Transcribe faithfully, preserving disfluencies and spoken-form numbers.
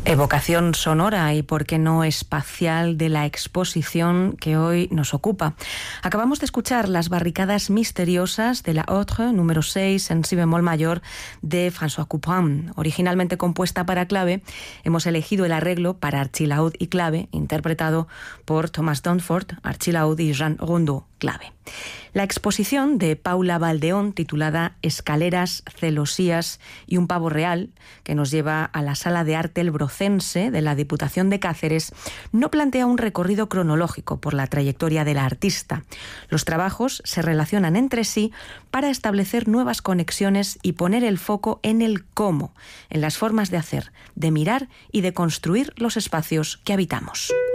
Evocación sonora y, por qué no, espacial de la exposición que hoy nos ocupa. Acabamos de escuchar Las barricadas misteriosas de la Autre, número seis, en si bemol mayor, de François Couperin. Originalmente compuesta para clave, hemos elegido el arreglo para archilaúd y clave, interpretado por Thomas Dunford, archilaúd, y Jean Rondeau, clave. La exposición de Paula Baldeón, titulada Escaleras, celosías y un pavo real, que nos lleva a la Sala de Arte El Brocense de la Diputación de Cáceres, no plantea un recorrido cronológico por la trayectoria de la artista. Los trabajos se relacionan entre sí para establecer nuevas conexiones y poner el foco en el cómo, en las formas de hacer, de mirar y de construir los espacios que habitamos.